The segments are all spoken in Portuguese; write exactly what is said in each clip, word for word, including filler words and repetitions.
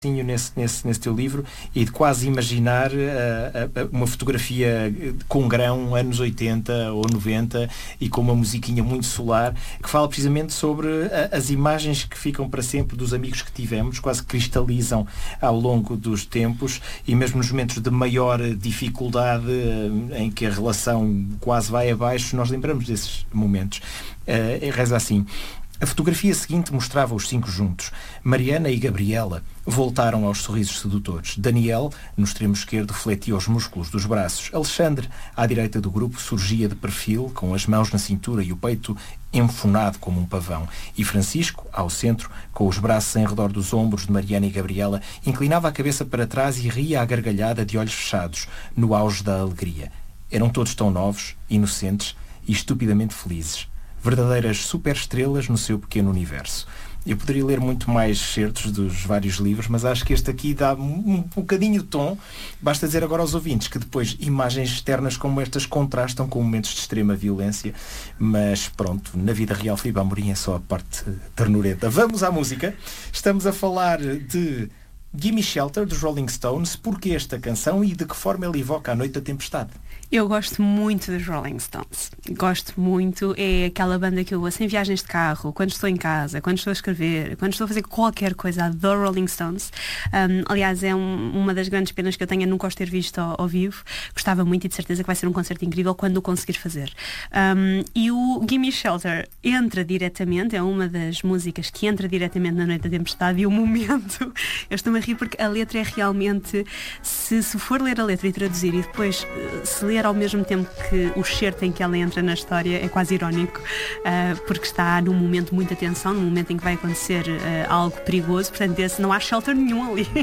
Nesse, nesse, nesse teu livro, e de quase imaginar uh, uh, uma fotografia com grão, anos oitenta ou noventa, e com uma musiquinha muito solar, que fala precisamente sobre uh, as imagens que ficam para sempre dos amigos que tivemos, quase cristalizam ao longo dos tempos, e mesmo nos momentos de maior dificuldade, uh, em que a relação quase vai abaixo, nós lembramos desses momentos. Uh, reza assim: a fotografia seguinte mostrava os cinco juntos. Mariana e Gabriela voltaram aos sorrisos sedutores. Daniel, no extremo esquerdo, fletia os músculos dos braços. Alexandre, à direita do grupo, surgia de perfil, com as mãos na cintura e o peito enfunado como um pavão. E Francisco, ao centro, com os braços em redor dos ombros de Mariana e Gabriela, inclinava a cabeça para trás e ria à gargalhada de olhos fechados, no auge da alegria. Eram todos tão novos, inocentes e estupidamente felizes. Verdadeiras superestrelas no seu pequeno universo. Eu poderia ler muito mais certos dos vários livros, mas acho que este aqui dá um, um bocadinho de tom. Basta dizer agora aos ouvintes que depois imagens externas como estas contrastam com momentos de extrema violência. Mas pronto, na vida real, Filipe Amorim é só a parte ternurenta. Vamos à música. Estamos a falar de Gimme Shelter, dos Rolling Stones. Porquê esta canção e de que forma ele evoca a noite da tempestade? Eu gosto muito dos Rolling Stones. Gosto muito. É aquela banda que eu ouço em viagens de carro, quando estou em casa, quando estou a escrever, quando estou a fazer qualquer coisa. Adoro Rolling Stones. Um, aliás, é um, uma das grandes penas que eu tenho, é nunca os ter visto ao, ao vivo. Gostava muito e de certeza que vai ser um concerto incrível quando o conseguir fazer. Um, e o Gimme Shelter entra diretamente, é uma das músicas que entra diretamente na Noite da Tempestade, e o momento, eu estou-me a rir porque a letra é realmente, se, se for ler a letra e traduzir e depois se ler ao mesmo tempo que o certo em que ela entra na história, é quase irónico, uh, porque está num momento de muita tensão, num momento em que vai acontecer uh, algo perigoso. Portanto, esse, não há shelter nenhum ali.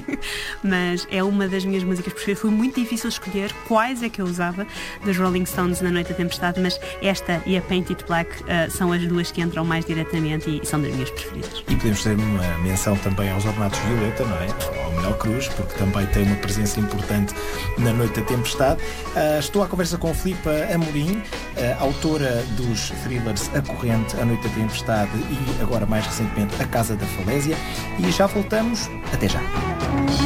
Mas é uma das minhas músicas preferidas. Foi muito difícil escolher quais é que eu usava dos Rolling Stones na Noite da Tempestade, mas esta e a Paint It Black uh, são as duas que entram mais diretamente e, e são das minhas preferidas. E podemos ter uma menção também aos Ornatos Violeta, não é? Ao Manuel Cruz, porque também tem uma presença importante na Noite da Tempestade. Uh, estou à conversa com a Filipe Amorim, uh, autora dos thrillers A Corrente, A Noite da Tempestade e agora mais recentemente A Casa da Falésia, e já voltamos. Até já.